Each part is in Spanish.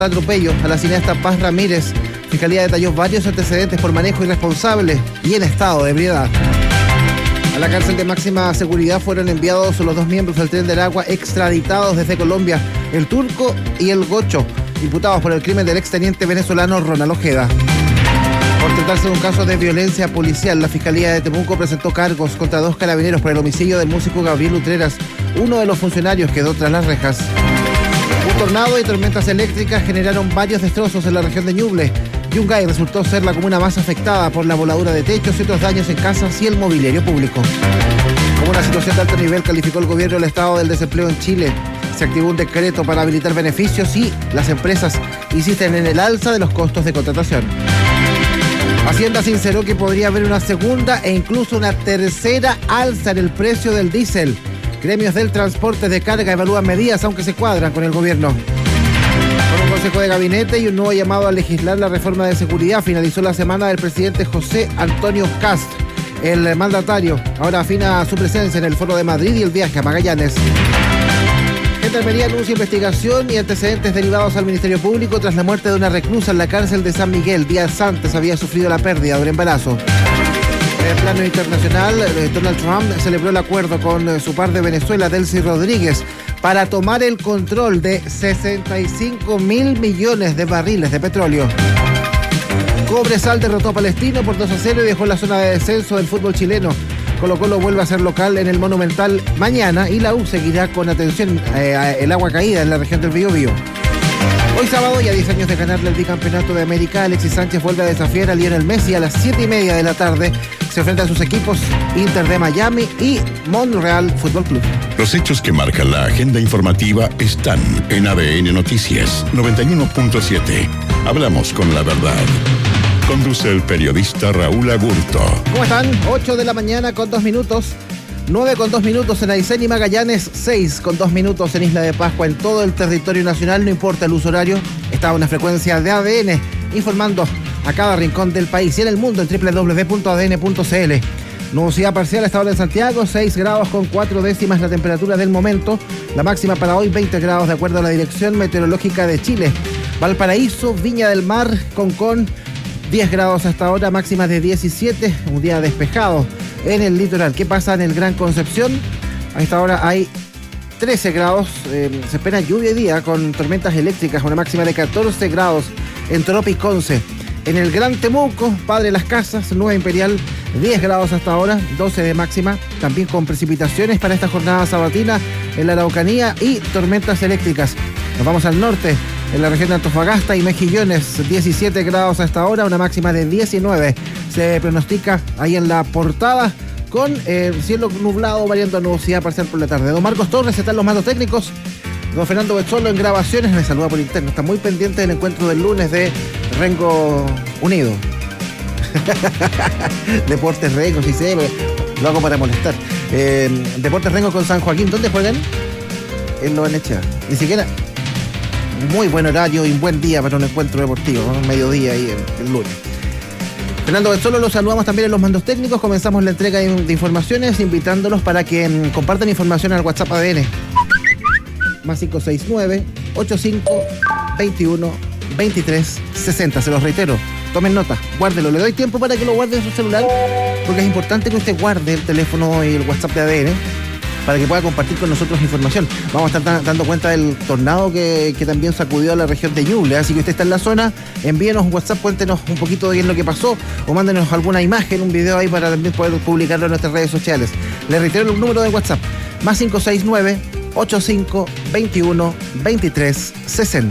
atropello a la cineasta Paz Ramírez. Fiscalía detalló varios antecedentes por manejo irresponsable y en estado de ebriedad. A la cárcel de máxima seguridad fueron enviados los 2 miembros del Tren del Agua extraditados desde Colombia, el Turco y el Gocho, imputados por el crimen del exteniente venezolano Ronald Ojeda. Por tratarse de un caso de violencia policial, la Fiscalía de Temuco presentó cargos contra 2 carabineros por el homicidio del músico Gabriel Utreras. Uno de los funcionarios quedó tras las rejas. Un tornado y tormentas eléctricas generaron varios destrozos en la región de Ñuble. Yungay resultó ser la comuna más afectada por la voladura de techos y otros daños en casas y el mobiliario público. Como una situación de alto nivel calificó el gobierno el estado del desempleo en Chile. Se activó un decreto para habilitar beneficios y las empresas insisten en el alza de los costos de contratación. Hacienda sinceró que podría haber una segunda e incluso una tercera alza en el precio del diésel. Gremios del transporte de carga evalúan medidas aunque se cuadran con el gobierno. Con un consejo de gabinete y un nuevo llamado a legislar la reforma de seguridad, finalizó la semana del presidente José Antonio Kast. El mandatario ahora afina su presencia en el Foro de Madrid y el viaje a Magallanes. Gendarmería anuncia investigación y antecedentes derivados al Ministerio Público tras la muerte de una reclusa en la cárcel de San Miguel. Días antes había sufrido la pérdida de un embarazo. En el plano internacional, Donald Trump celebró el acuerdo con su par de Venezuela, Delcy Rodríguez, para tomar el control de 65.000 millones de barriles de petróleo. Cobresal derrotó a Palestino por 2-0 y dejó la zona de descenso del fútbol chileno. Colo-Colo vuelve a ser local en el Monumental mañana y la U seguirá con atención el agua caída en la región del Biobío. Hoy sábado, y a 10 años de ganarle el bicampeonato de América, Alexis Sánchez vuelve a desafiar a Lionel Messi a las 7:30 de la tarde. Se enfrentan sus equipos Inter de Miami y Montreal Fútbol Club. Los hechos que marcan la agenda informativa están en ADN Noticias 91.7. Hablamos con la verdad. Conduce el periodista Raúl Agurto. ¿Cómo están? 8 de la mañana con 2 minutos. 9 con 2 minutos en Aysén y Magallanes, 6 con 2 minutos en Isla de Pascua. En todo el territorio nacional, no importa el uso horario, está a una frecuencia de ADN, informando a cada rincón del país y en el mundo en www.adn.cl. Nubosidad parcial hasta ahora en Santiago, 6 grados con 4 décimas la temperatura del momento. La máxima para hoy, 20 grados de acuerdo a la Dirección Meteorológica de Chile. Valparaíso, Viña del Mar, Concón, 10 grados hasta ahora, máxima de 17, un día despejado en el litoral. ¿Qué pasa en el Gran Concepción? A esta hora hay 13 grados, se espera lluvia hoy día con tormentas eléctricas, una máxima de 14 grados en Tropiconce. En el Gran Temuco, Padre Las Casas, Nueva Imperial, 10 grados hasta ahora, 12 de máxima, también con precipitaciones para esta jornada sabatina en la Araucanía y tormentas eléctricas. Nos vamos al norte, en la región de Antofagasta y Mejillones, 17 grados hasta ahora, una máxima de 19. Se pronostica ahí en la portada con cielo nublado variando a nubosidad parcial por la tarde. Don Marcos Torres está en los mandos técnicos. Don Fernando Betzolo en grabaciones, me saluda por interno. Está muy pendiente del encuentro del lunes de Rengo Unido. Deportes Rengo, sí sé, lo hago para molestar. Deportes Rengo con San Joaquín, ¿dónde juegan? En Lo Anechea. Ni siquiera. Muy buen horario y un buen día para un encuentro deportivo, ¿no? Mediodía ahí el lunes. Fernando Betzolo, los saludamos también en los mandos técnicos. Comenzamos la entrega de informaciones, invitándolos para que compartan información al WhatsApp ADN. Más 569-85-21-23-60. Se los reitero, tomen nota, guárdelo. Le doy tiempo para que lo guarde en su celular, porque es importante que usted guarde el teléfono y el WhatsApp de ADN para que pueda compartir con nosotros información. Vamos a estar dando cuenta del tornado que también sacudió a la región de Ñuble. Así que usted está en la zona, envíenos un WhatsApp, cuéntenos un poquito de qué es lo que pasó, o mándenos alguna imagen, un video ahí para también poder publicarlo en nuestras redes sociales. Le reitero el número de WhatsApp, más 569-85-21-23-60.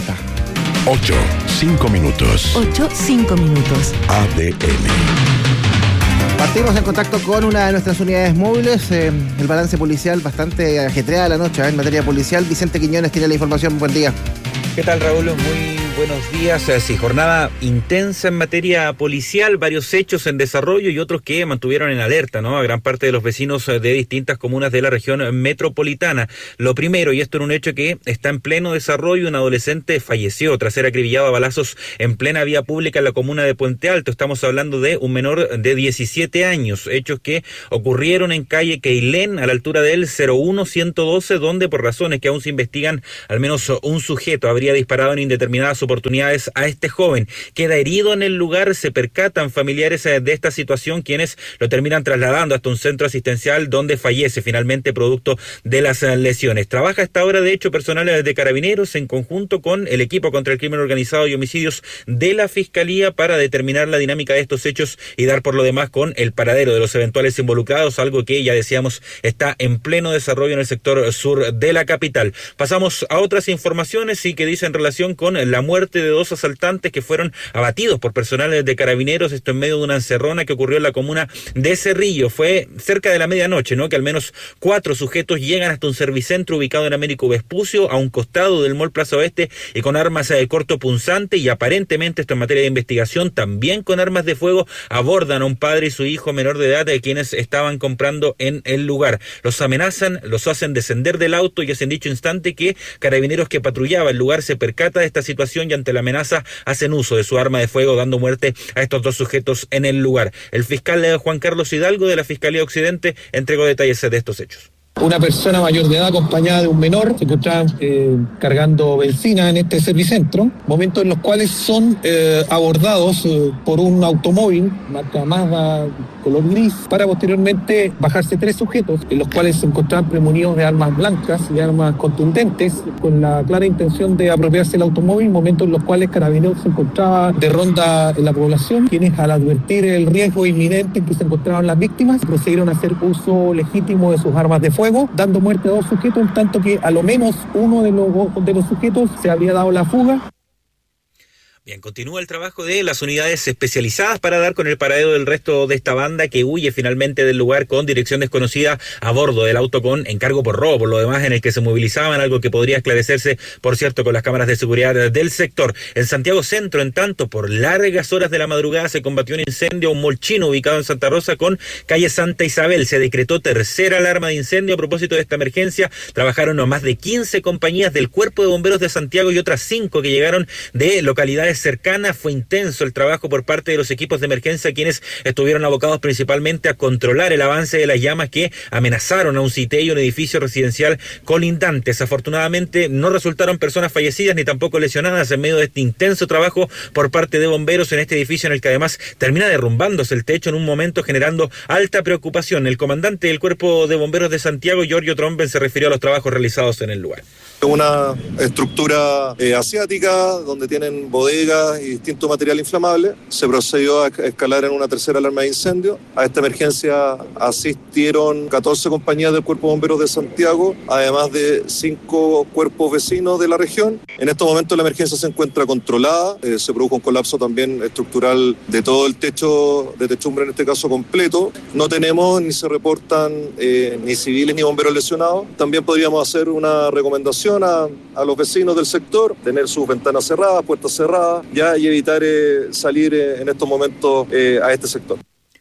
5 minutos. 5 minutos. ADN. Partimos en contacto con una de nuestras unidades móviles. El balance policial bastante ajetreada la noche en materia policial. Vicente Quiñones tiene la información. Buen día. ¿Qué tal, Raúl? Muy buenos días. Sí, jornada intensa en materia policial, varios hechos en desarrollo y otros que mantuvieron en alerta, ¿no?, a gran parte de los vecinos de distintas comunas de la región metropolitana. Lo primero, y esto era un hecho que está en pleno desarrollo, un adolescente falleció tras ser acribillado a balazos en plena vía pública en la comuna de Puente Alto. Estamos hablando de un menor de 17 años, hechos que ocurrieron en calle Queilén, a la altura del 01112, donde por razones que aún se investigan, al menos un sujeto habría disparado en indeterminada su oportunidades a este joven. Queda herido en el lugar, se percatan familiares de esta situación, quienes lo terminan trasladando hasta un centro asistencial donde fallece finalmente producto de las lesiones. Trabaja a esta hora, de hecho, personal de Carabineros en conjunto con el equipo contra el crimen organizado y homicidios de la Fiscalía para determinar la dinámica de estos hechos y dar por lo demás con el paradero de los eventuales involucrados, algo que ya decíamos está en pleno desarrollo en el sector sur de la capital. Pasamos a otras informaciones y que dicen relación con la muerte de 2 asaltantes que fueron abatidos por personal de Carabineros, esto en medio de una encerrona que ocurrió en la comuna de Cerrillo. Fue cerca de la medianoche, ¿no?, que al menos 4 sujetos llegan hasta un servicentro ubicado en Américo Vespucio, a un costado del Mall Plaza Oeste, y con armas de corto punzante y aparentemente, esto en materia de investigación, también con armas de fuego, abordan a un padre y su hijo menor de edad de quienes estaban comprando en el lugar. Los amenazan, los hacen descender del auto y es en dicho instante que Carabineros, que patrullaba el lugar, se percata de esta situación y ante la amenaza hacen uso de su arma de fuego, dando muerte a estos 2 sujetos en el lugar. El fiscal Juan Carlos Hidalgo de la Fiscalía Occidente entregó detalles de estos hechos. Una persona mayor de edad acompañada de un menor se encontraban cargando benzina en este servicentro, momentos en los cuales son abordados por un automóvil marca Mazda color gris, para posteriormente bajarse 3 sujetos, en los cuales se encontraban premunidos de armas blancas y armas contundentes, con la clara intención de apropiarse el automóvil, momentos en los cuales Carabineros se encontraba de ronda en la población, quienes, al advertir el riesgo inminente en que se encontraban las víctimas, procedieron a hacer uso legítimo de sus armas de fuego, dando muerte a 2 sujetos, en tanto que a lo menos uno de los sujetos se habría dado la fuga. Bien, continúa el trabajo de las unidades especializadas para dar con el paradero del resto de esta banda que huye finalmente del lugar con dirección desconocida a bordo del auto con encargo por robo, por lo demás en el que se movilizaban, algo que podría esclarecerse, por cierto, con las cámaras de seguridad del sector. En Santiago Centro, en tanto, por largas horas de la madrugada se combatió un incendio a un mall chino ubicado en Santa Rosa con calle Santa Isabel. Se decretó tercera alarma de incendio a propósito de esta emergencia. Trabajaron más de 15 compañías del Cuerpo de Bomberos de Santiago y otras 5 que llegaron de localidades cercanas. Fue intenso el trabajo por parte de los equipos de emergencia, quienes estuvieron abocados principalmente a controlar el avance de las llamas que amenazaron a un CITE y un edificio residencial colindantes. Afortunadamente no resultaron personas fallecidas ni tampoco lesionadas en medio de este intenso trabajo por parte de bomberos en este edificio, en el que además termina derrumbándose el techo en un momento, generando alta preocupación. El comandante del Cuerpo de Bomberos de Santiago, Giorgio Tromben, se refirió a los trabajos realizados en el lugar. Una estructura asiática donde tienen bodegas y distinto material inflamable. Se procedió a escalar en una tercera alarma de incendio. A esta emergencia asistieron 14 compañías del Cuerpo de Bomberos de Santiago, además de 5 cuerpos vecinos de la región. En estos momentos la emergencia se encuentra controlada. Se produjo un colapso también estructural de todo el techo, de techumbre en este caso completo. No tenemos ni se reportan ni civiles ni bomberos lesionados. También podríamos hacer una recomendación a los vecinos del sector, tener sus ventanas cerradas, puertas cerradas, ya, y evitar salir en estos momentos a este sector.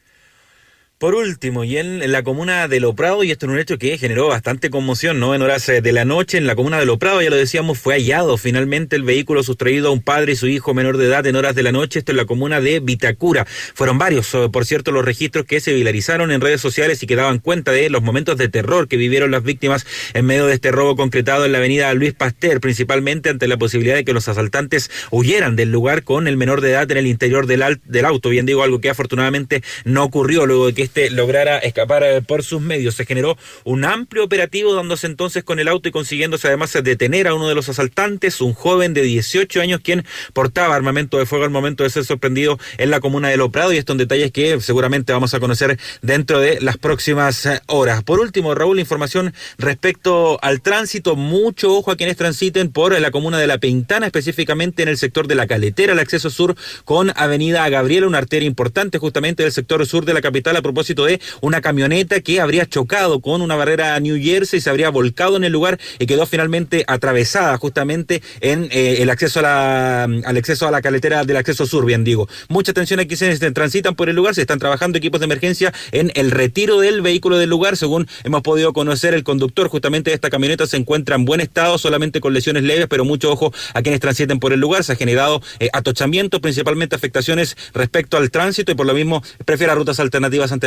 Por último, y en la comuna de Lo Prado, y esto es un hecho que generó bastante conmoción, ¿no? En horas de la noche, en la comuna de Lo Prado, ya lo decíamos, fue hallado finalmente el vehículo sustraído a un padre y su hijo menor de edad en horas de la noche, esto en la comuna de Vitacura. Fueron varios, por cierto, los registros que se viralizaron en redes sociales y que daban cuenta de los momentos de terror que vivieron las víctimas en medio de este robo concretado en la avenida Luis Pasteur, principalmente ante la posibilidad de que los asaltantes huyeran del lugar con el menor de edad en el interior del auto. Bien digo, algo que afortunadamente no ocurrió luego de que lograra escapar por sus medios. Se generó un amplio operativo, dándose entonces con el auto y consiguiéndose además detener a uno de los asaltantes, un joven de 18 años quien portaba armamento de fuego al momento de ser sorprendido en la comuna de Lo Prado, y estos son detalles que seguramente vamos a conocer dentro de las próximas horas. Por último, Raúl, información respecto al tránsito. Mucho ojo a quienes transiten por la comuna de La Pintana, específicamente en el sector de La Caletera, el acceso sur con avenida Gabriela, una arteria importante justamente del sector sur de la capital, a propósito de una camioneta que habría chocado con una barrera New Jersey, se habría volcado en el lugar y quedó finalmente atravesada justamente en el acceso al acceso a la carretera del acceso sur, bien digo. Mucha atención a quienes transitan por el lugar. Se están trabajando equipos de emergencia en el retiro del vehículo del lugar. Según hemos podido conocer, el conductor justamente de esta camioneta se encuentra en buen estado, solamente con lesiones leves, pero mucho ojo a quienes transiten por el lugar. Se ha generado atochamientos, principalmente afectaciones respecto al tránsito, y por lo mismo prefiera rutas alternativas ante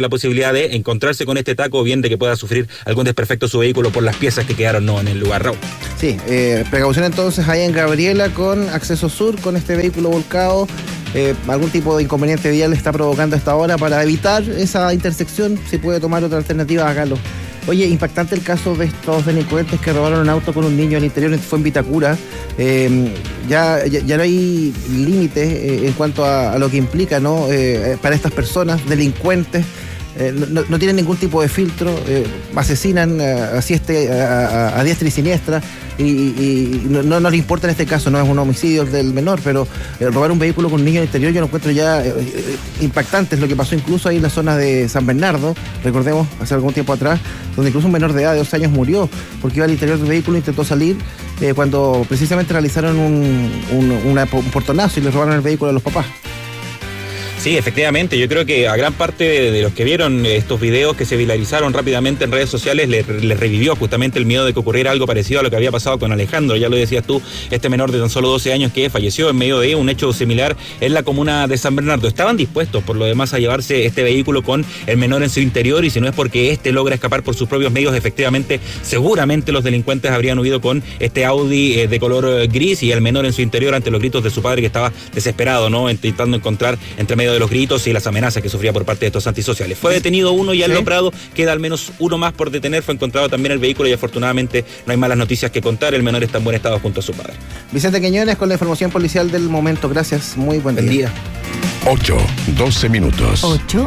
la posibilidad de encontrarse con este taco o bien de que pueda sufrir algún desperfecto su vehículo por las piezas que quedaron en el lugar, Raúl. Sí, precaución entonces ahí en Gabriela con acceso sur, con este vehículo volcado. Algún tipo de inconveniente vial está provocando a esta hora. Para evitar esa intersección, si puede tomar otra alternativa, hágalo. Oye, impactante el caso de estos delincuentes que robaron un auto con un niño al interior, fue en Vitacura. Ya no hay límites en cuanto a lo que implica, ¿no? Para estas personas, delincuentes. No tienen ningún tipo de filtro, asesinan a diestra y siniestra y no les importa en este caso, no es un homicidio del menor, pero robar un vehículo con un niño al interior yo lo encuentro ya impactante. Es lo que pasó incluso ahí en la zona de San Bernardo, recordemos, hace algún tiempo atrás, donde incluso un menor de edad de 2 años murió porque iba al interior del vehículo e intentó salir cuando precisamente realizaron un portonazo y le robaron el vehículo a los papás. Sí, efectivamente, yo creo que a gran parte de los que vieron estos videos que se viralizaron rápidamente en redes sociales les revivió justamente el miedo de que ocurriera algo parecido a lo que había pasado con Alejandro. Ya lo decías tú, este menor de tan solo 12 años que falleció en medio de un hecho similar en la comuna de San Bernardo. Estaban dispuestos por lo demás a llevarse este vehículo con el menor en su interior, y si no es porque este logra escapar por sus propios medios, efectivamente, seguramente los delincuentes habrían huido con este Audi de color gris y el menor en su interior ante los gritos de su padre, que estaba desesperado, ¿no? Intentando encontrar entre medio de los gritos y las amenazas que sufría por parte de estos antisociales. Fue detenido uno ya en Lo Prado, queda al menos uno más por detener, fue encontrado también el vehículo y afortunadamente no hay malas noticias que contar, el menor está en buen estado junto a su padre. Vicente Quiñones con la información policial del momento, gracias, muy buen día. 8:12 minutos.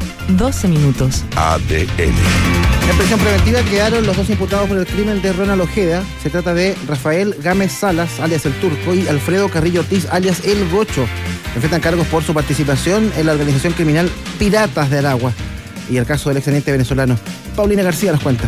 ADN. En prisión preventiva quedaron los 2 imputados por el crimen de Ronald Ojeda. Se trata de Rafael Gámez Salas, alias El Turco, y Alfredo Carrillo Ortiz, alias El Gocho. Enfrentan cargos por su participación en la organización criminal Piratas de Aragua y el caso del exteniente venezolano. Paulina García nos cuenta.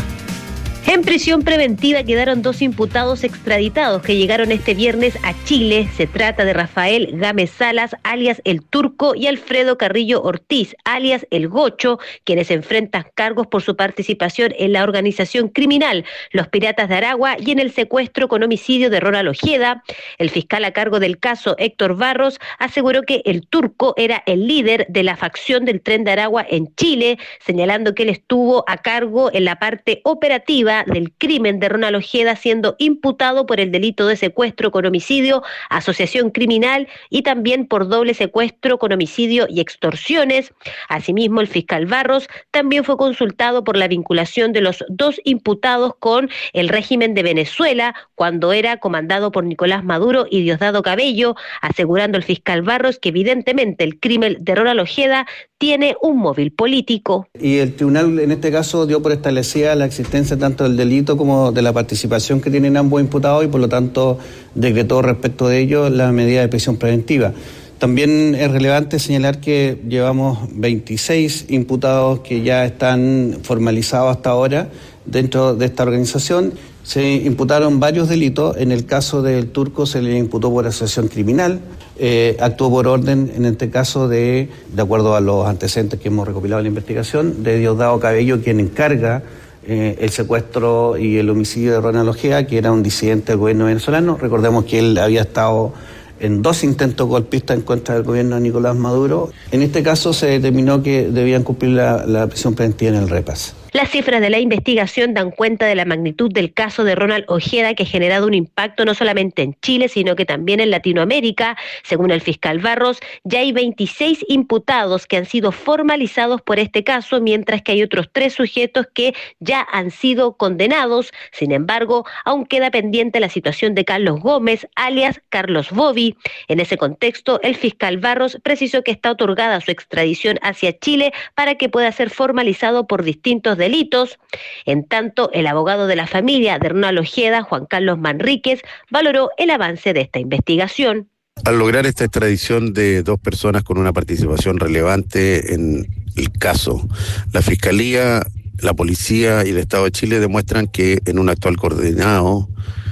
En prisión preventiva quedaron 2 imputados extraditados que llegaron este viernes a Chile. Se trata de Rafael Gámez Salas, alias El Turco, y Alfredo Carrillo Ortiz, alias El Gocho, quienes enfrentan cargos por su participación en la organización criminal Los Piratas de Aragua y en el secuestro con homicidio de Ronald Ojeda. El fiscal a cargo del caso, Héctor Barros, aseguró que El Turco era el líder de la facción del Tren de Aragua en Chile, señalando que él estuvo a cargo en la parte operativa del crimen de Ronald Ojeda, siendo imputado por el delito de secuestro con homicidio, asociación criminal y también por doble secuestro con homicidio y extorsiones. Asimismo, el fiscal Barros también fue consultado por la vinculación de los 2 imputados con el régimen de Venezuela cuando era comandado por Nicolás Maduro y Diosdado Cabello, asegurando el fiscal Barros que evidentemente el crimen de Ronald Ojeda tiene un móvil político. Y el tribunal en este caso dio por establecida la existencia tanto del delito como de la participación que tienen ambos imputados y por lo tanto decretó respecto de ello la medida de prisión preventiva. También es relevante señalar que llevamos 26 imputados que ya están formalizados hasta ahora dentro de esta organización. Se imputaron varios delitos. En el caso del Turco se le imputó por asociación criminal, actuó por orden, en este caso de acuerdo a los antecedentes que hemos recopilado en la investigación, de Diosdado Cabello, quien encarga el secuestro y el homicidio de Ronald Ojeda, que era un disidente del gobierno venezolano. Recordemos que él había estado en 2 intentos golpistas en contra del gobierno de Nicolás Maduro. En este caso se determinó que debían cumplir la prisión preventiva en el REPAS. Las cifras de la investigación dan cuenta de la magnitud del caso de Ronald Ojeda, que ha generado un impacto no solamente en Chile, sino que también en Latinoamérica. Según el fiscal Barros, ya hay 26 imputados que han sido formalizados por este caso, mientras que hay otros 3 sujetos que ya han sido condenados. Sin embargo, aún queda pendiente la situación de Carlos Gómez, alias Carlos Bobby. En ese contexto, el fiscal Barros precisó que está otorgada su extradición hacia Chile para que pueda ser formalizado por distintos delitos. En tanto, el abogado de la familia de Ronald Ojeda, Juan Carlos Manríquez, valoró el avance de esta investigación. Al lograr esta extradición de 2 personas con una participación relevante en el caso, la Fiscalía, la Policía y el Estado de Chile demuestran que en un actual coordinado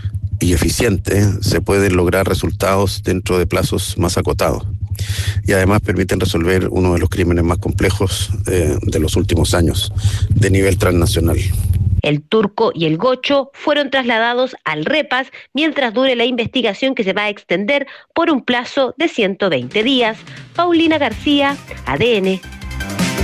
y eficiente se pueden lograr resultados dentro de plazos más acotados. Y además permiten resolver uno de los crímenes más complejos de los últimos años, de nivel transnacional. El Turco y el Gocho fueron trasladados al REPAS mientras dure la investigación, que se va a extender por un plazo de 120 días. Paulina García, ADN.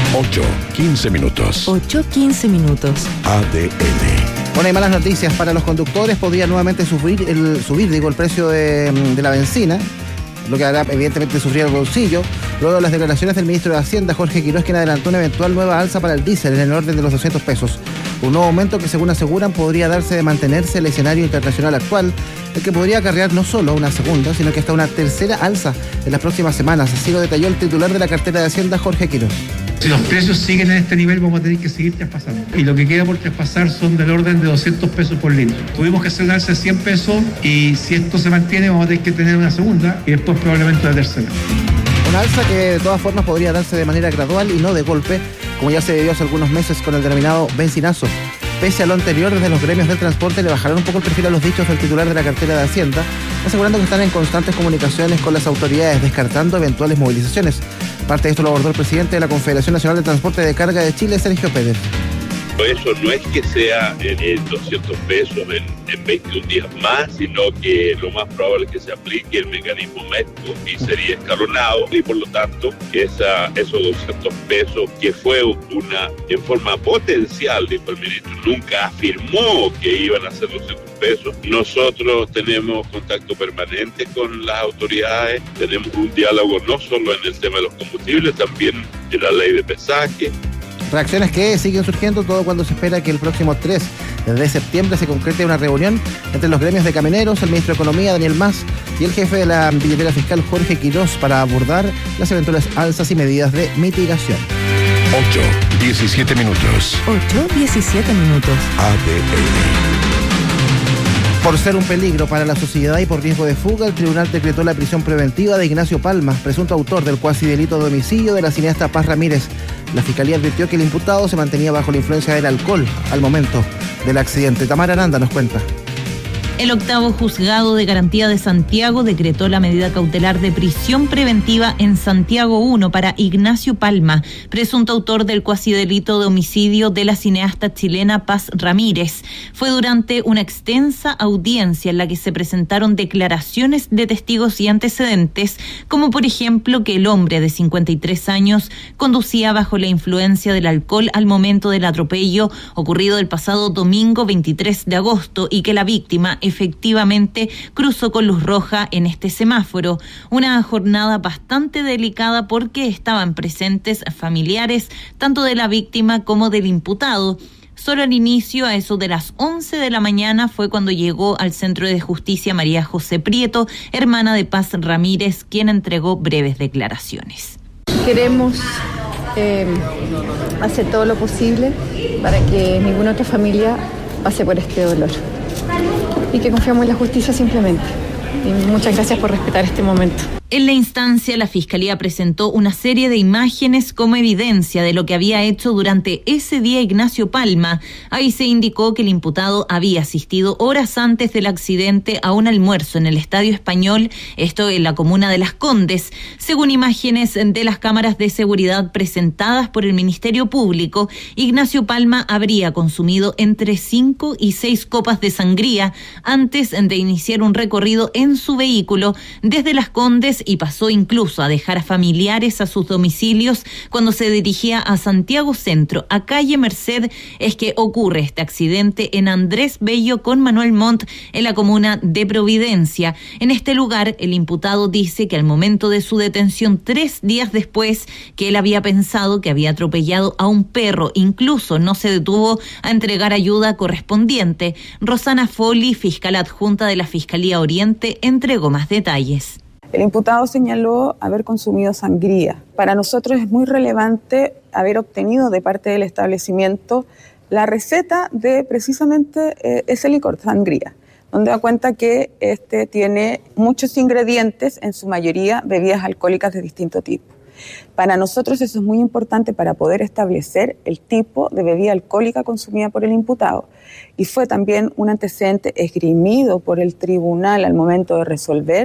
8:15 minutos. 8:15 minutos. ADN. Bueno, hay malas noticias para los conductores. Podría nuevamente subir el precio de la benzina, lo que hará evidentemente sufrir el bolsillo. Luego de las declaraciones del ministro de Hacienda, Jorge Quiroz, quien adelantó una eventual nueva alza para el diésel en el orden de los 200 pesos. Un nuevo aumento que, según aseguran, podría darse de mantenerse el escenario internacional actual, el que podría acarrear no solo una segunda, sino que hasta una tercera alza en las próximas semanas. Así lo detalló el titular de la cartera de Hacienda, Jorge Quiroz. Si los precios siguen en este nivel, vamos a tener que seguir traspasando. Y lo que queda por traspasar son del orden de 200 pesos por litro. Tuvimos que hacer una alza de 100 pesos y si esto se mantiene, vamos a tener que tener una segunda y después probablemente una tercera. Una alza que de todas formas podría darse de manera gradual y no de golpe, como ya se dio hace algunos meses con el denominado benzinazo. Pese a lo anterior, desde los gremios del transporte le bajaron un poco el perfil a los dichos del titular de la cartera de Hacienda, asegurando que están en constantes comunicaciones con las autoridades, descartando eventuales movilizaciones. Parte de esto lo abordó el presidente de la Confederación Nacional de Transporte de Carga de Chile, Sergio Pérez. Eso no es que sea en 200 pesos en 21 días más, sino que lo más probable es que se aplique el mecanismo MESCO y sería escalonado, y por lo tanto esos 200 pesos, que fue en forma potencial, dijo el ministro, nunca afirmó que iban a ser 200 pesos. Nosotros tenemos contacto permanente con las autoridades, tenemos un diálogo no solo en el tema de los combustibles, también en la ley de pesaje. Reacciones que siguen surgiendo, todo cuando se espera que el próximo 3 de septiembre se concrete una reunión entre los gremios de camioneros, el ministro de Economía, Daniel Mas, y el jefe de la billetera fiscal, Jorge Quiroz, para abordar las eventuales alzas y medidas de mitigación. 8:17 minutos. 8:17 minutos. ADN. Por ser un peligro para la sociedad y por riesgo de fuga, el tribunal decretó la prisión preventiva de Ignacio Palma, presunto autor del cuasi delito de homicidio de la cineasta Paz Ramírez. La fiscalía advirtió que el imputado se mantenía bajo la influencia del alcohol al momento del accidente. Tamara Aranda nos cuenta. El octavo juzgado de garantía de Santiago decretó la medida cautelar de prisión preventiva en Santiago 1 para Ignacio Palma, presunto autor del cuasidelito de homicidio de la cineasta chilena Paz Ramírez. Fue durante una extensa audiencia en la que se presentaron declaraciones de testigos y antecedentes, como por ejemplo que el hombre de 53 años conducía bajo la influencia del alcohol al momento del atropello ocurrido el pasado domingo 23 de agosto y que la víctima efectivamente cruzó con luz roja en este semáforo. Una jornada bastante delicada porque estaban presentes familiares tanto de la víctima como del imputado. Solo al inicio, a eso de las 11 de la mañana, fue cuando llegó al Centro de Justicia María José Prieto, hermana de Paz Ramírez, quien entregó breves declaraciones. Queremos hacer todo lo posible para que ninguna otra familia pase por este dolor. Y que confiamos en la justicia simplemente. Y muchas gracias por respetar este momento. En la instancia, la Fiscalía presentó una serie de imágenes como evidencia de lo que había hecho durante ese día Ignacio Palma. Ahí se indicó que el imputado había asistido horas antes del accidente a un almuerzo en el Estadio Español, esto en la comuna de Las Condes. Según imágenes de las cámaras de seguridad presentadas por el Ministerio Público, Ignacio Palma habría consumido entre 5 y 6 copas de sangría antes de iniciar un recorrido en su vehículo desde Las Condes y pasó incluso a dejar a familiares a sus domicilios cuando se dirigía a Santiago Centro, a calle Merced, es que ocurre este accidente en Andrés Bello con Manuel Montt en la comuna de Providencia. En este lugar, el imputado dice que al momento de su detención 3 días después, que él había pensado que había atropellado a un perro, incluso no se detuvo a entregar ayuda correspondiente. Rosana Foli, fiscal adjunta de la Fiscalía Oriente, entregó más detalles. El imputado señaló haber consumido sangría. Para nosotros es muy relevante haber obtenido de parte del establecimiento la receta de precisamente ese licor, sangría, donde da cuenta que este tiene muchos ingredientes, en su mayoría bebidas alcohólicas de distinto tipo. Para nosotros eso es muy importante para poder establecer el tipo de bebida alcohólica consumida por el imputado. Y fue también un antecedente esgrimido por el tribunal al momento de resolver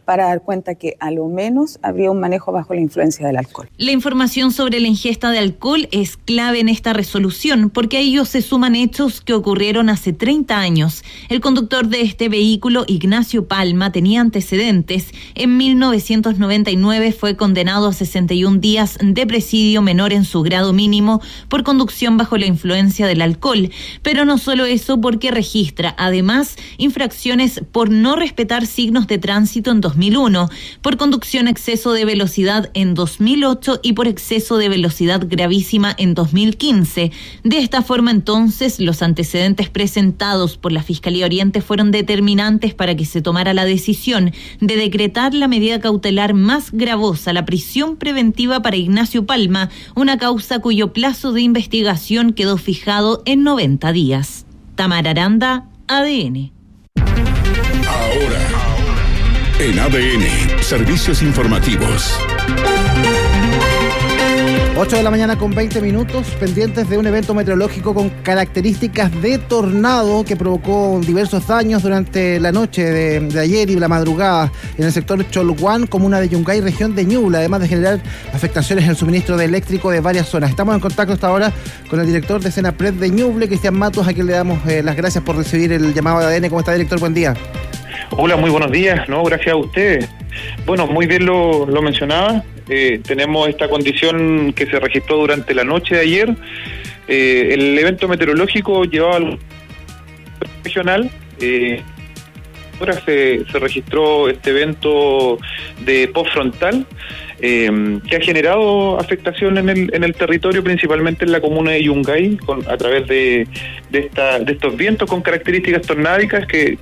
para dar cuenta que a lo menos habría un manejo bajo la influencia del alcohol. La información sobre la ingesta de alcohol es clave en esta resolución, porque a ello se suman hechos que ocurrieron hace 30 años. El conductor de este vehículo, Ignacio Palma, tenía antecedentes. En 1999 fue condenado a 61 días de presidio menor en su grado mínimo por conducción bajo la influencia del alcohol. Pero no solo eso, porque registra además infracciones por no respetar signos de tránsito en 2001, por conducción a exceso de velocidad en 2008 y por exceso de velocidad gravísima en 2015. De esta forma, entonces, los antecedentes presentados por la Fiscalía Oriente fueron determinantes para que se tomara la decisión de decretar la medida cautelar más gravosa, la prisión preventiva para Ignacio Palma, una causa cuyo plazo de investigación quedó fijado en 90 días. Tamara Aranda, ADN. Ahora, en ADN, servicios informativos. 8 de la mañana con 20 minutos, pendientes de un evento meteorológico con características de tornado que provocó diversos daños durante la noche de ayer y la madrugada en el sector Cholguán, comuna de Yungay, región de Ñuble, además de generar afectaciones en el suministro de eléctrico de varias zonas. Estamos en contacto hasta ahora con el director de Senapred de Ñuble, Cristian Matos, a quien le damos las gracias por recibir el llamado de ADN. ¿Cómo está, director? Buen día. Hola, muy buenos días. No, gracias a ustedes. Bueno, muy bien lo mencionaba. Tenemos esta condición que se registró durante la noche de ayer. El evento meteorológico llevaba al regional. Ahora se registró este evento de postfrontal que ha generado afectación en el territorio, principalmente en la comuna de Yungay, a través de estos vientos con características tornádicas que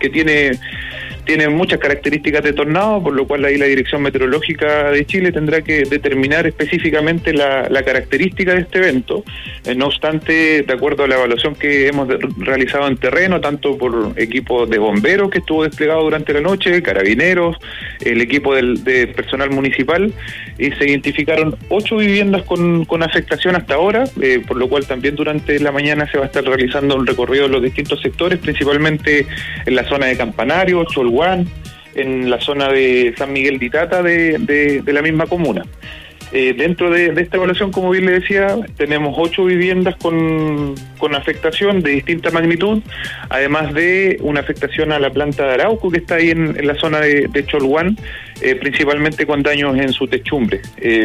tiene muchas características de tornado, por lo cual ahí la Dirección Meteorológica de Chile tendrá que determinar específicamente la característica de este evento. No obstante, de acuerdo a la evaluación que hemos realizado en terreno, tanto por equipo de bomberos que estuvo desplegado durante la noche, carabineros, el equipo de personal municipal, se identificaron 8 viviendas con afectación hasta ahora, por lo cual también durante la mañana se va a estar realizando un recorrido de los distintos sectores, principalmente en la zona de Campanario, Cholguán, en la zona de San Miguel de Itata de la misma comuna. Dentro de esta evaluación, como bien le decía, tenemos 8 viviendas con afectación de distinta magnitud, además de una afectación a la planta de Arauco que está ahí en la zona de Cholguán, principalmente con daños en su techumbre.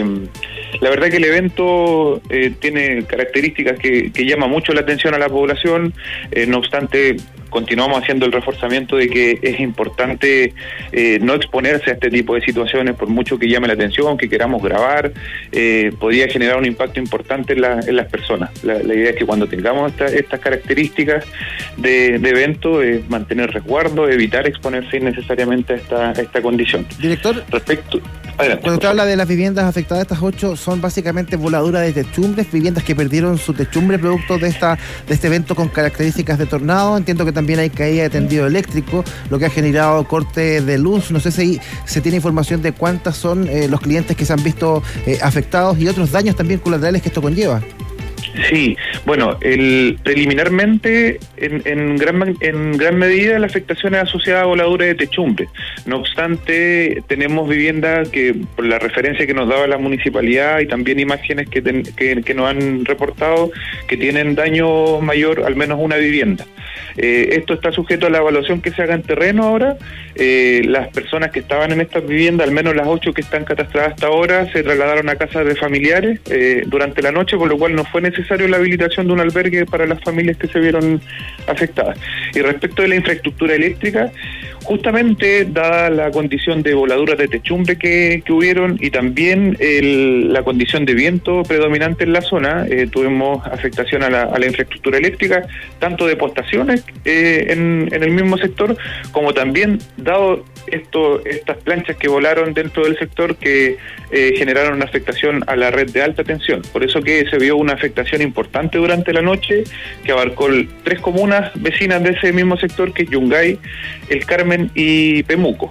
La verdad que el evento tiene características que llaman mucho la atención a la población, no obstante continuamos haciendo el reforzamiento de que es importante no exponerse a este tipo de situaciones, por mucho que llame la atención, que queramos grabar, podría generar un impacto importante en las personas. La idea es que cuando tengamos estas características de evento, mantener resguardo, evitar exponerse innecesariamente a esta condición. Director, adelante, cuando usted habla de las viviendas afectadas, estas 8 son básicamente voladuras de techumbres, viviendas que perdieron su techumbre producto de este evento con características de tornado. Entiendo que también hay caída de tendido eléctrico, lo que ha generado corte de luz. No sé si se tiene información de cuántas son los clientes que se han visto afectados y otros daños también colaterales que esto conlleva. Sí, bueno, preliminarmente en gran medida la afectación es asociada a voladuras de techumbre. No obstante, tenemos viviendas que, por la referencia que nos daba la municipalidad y también imágenes que nos han reportado, que tienen daño mayor, al menos una vivienda. Esto está sujeto a la evaluación que se haga en terreno ahora. Las personas que estaban en estas viviendas, al menos las 8 que están catastradas hasta ahora, se trasladaron a casas de familiares durante la noche, por lo cual no fue necesario la habilitación de un albergue para las familias que se vieron afectadas. Y respecto de la infraestructura eléctrica, justamente dada la condición de voladuras de techumbre que hubieron y también la condición de viento predominante en la zona, tuvimos afectación a la infraestructura eléctrica, tanto de postaciones en el mismo sector, como también dado estas planchas que volaron dentro del sector que generaron una afectación a la red de alta tensión. Por eso que se vio una afectación importante durante la noche que abarcó 3 comunas vecinas de ese mismo sector, que es Yungay, El Carmen y Pemuco.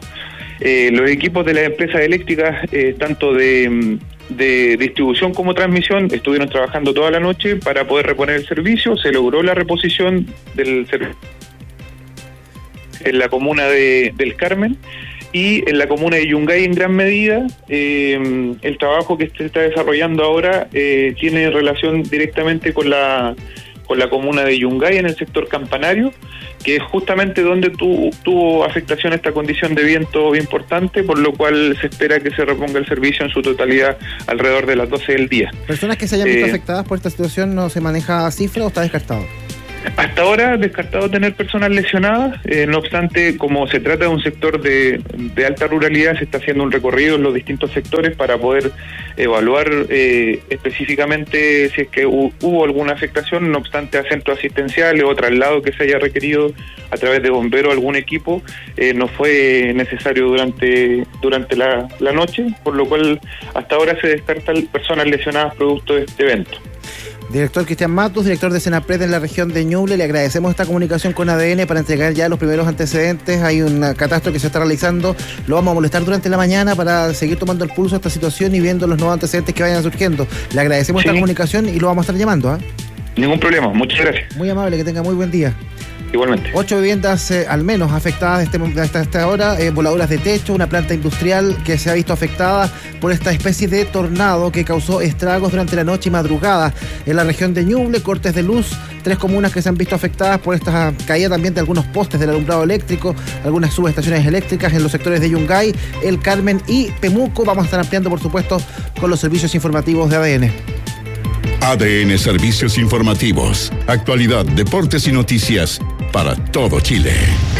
Los equipos de las empresas eléctricas, tanto de distribución como transmisión, estuvieron trabajando toda la noche para poder reponer el servicio. Se logró la reposición del servicio en la comuna del Carmen, y en la comuna de Yungay en gran medida el trabajo que se está desarrollando ahora tiene relación directamente con la comuna de Yungay en el sector Campanario, que es justamente donde tuvo afectación esta condición de viento importante, por lo cual se espera que se reponga el servicio en su totalidad alrededor de las 12 del día. ¿Personas que se hayan visto afectadas por esta situación no se maneja cifra o está descartado? Hasta ahora descartado tener personas lesionadas, no obstante, como se trata de un sector de alta ruralidad, se está haciendo un recorrido en los distintos sectores para poder evaluar específicamente si es que hubo alguna afectación, no obstante a centros asistenciales o traslado que se haya requerido a través de bomberos algún equipo, no fue necesario durante la noche, por lo cual hasta ahora se descartan personas lesionadas producto de este evento. Director Cristian Matus, director de Senapred en la región de Ñuble, le agradecemos esta comunicación con ADN para entregar ya los primeros antecedentes. Hay un catastro que se está realizando, lo vamos a molestar durante la mañana para seguir tomando el pulso a esta situación y viendo los nuevos antecedentes que vayan surgiendo. Le agradecemos esta comunicación y lo vamos a estar llamando. Ningún problema, muchas gracias. Muy amable, que tenga muy buen día. Igualmente. 8 viviendas al menos afectadas hasta esta hora, voladuras de techo, una planta industrial que se ha visto afectada por esta especie de tornado que causó estragos durante la noche y madrugada en la región de Ñuble, cortes de luz, 3 comunas que se han visto afectadas por esta caída también de algunos postes del alumbrado eléctrico, algunas subestaciones eléctricas en los sectores de Yungay, El Carmen y Pemuco. Vamos a estar ampliando, por supuesto, con los servicios informativos de ADN. ADN Servicios Informativos. Actualidad, deportes y noticias para todo Chile.